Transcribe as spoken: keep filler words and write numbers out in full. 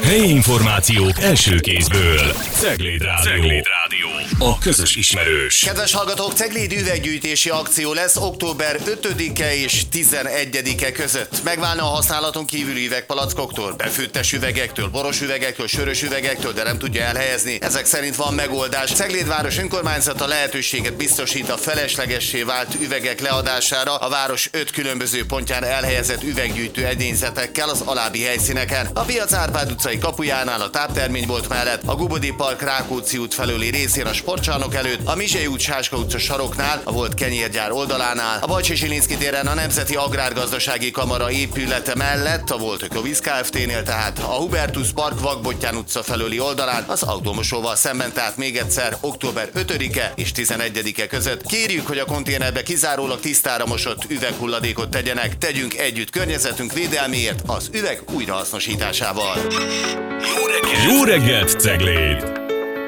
Helyi információk első kézből. Cegléd Rádió. Cegléd Rádió. A közös ismerős. Kedves hallgatók, Cegléd üveggyűjtési akció lesz október ötödike és tizenegyedike között. Megválna a használaton kívüli üvegpalackoktól, befőttes üvegektől, boros üvegektől, sörös üvegektől, de nem tudja elhelyezni. Ezek szerint van megoldás. Cegléd város önkormányzata lehetőséget biztosít a feleslegessé vált üvegek leadására a város öt különböző pontján elhelyezett üveggyűjtő edényzetekkel az alábbi helyszíneken. A Piac Árpád utcai kapujánál a tápterménybolt mellett, a Gubodi Park Rákóczi út felőli részén a sportcsarnok előtt, a Mizsei út Sáska utca saroknál, a volt kenyérgyár oldalánál, a Bajcsy Zsilinszky téren a Nemzeti Agrárgazdasági Kamara épülete mellett, a volt Ökovíz Kft-nél, tehát a Hubertus Park Vakbottyán utca felőli oldalán, az autómosóval szemben, tehát még egyszer október ötödike és tizenegyedike között. Kérjük, hogy a konténerbe kizárólag tisztára mosott üveghulladékot tegyenek, tegyünk együtt környezetünk védelméért az üveg újrahasznosításával. Jó reggelt! Jó reggelt, Cegléd!